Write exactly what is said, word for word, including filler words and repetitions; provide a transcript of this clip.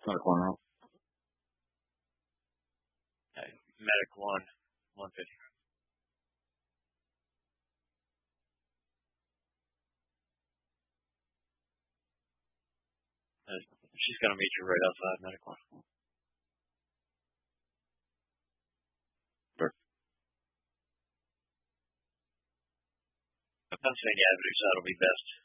Medic one row. Okay. Medic one, one fifty. Uh, she's going to meet you right outside Medic one. Sure. Pennsylvania Avenue side will be best.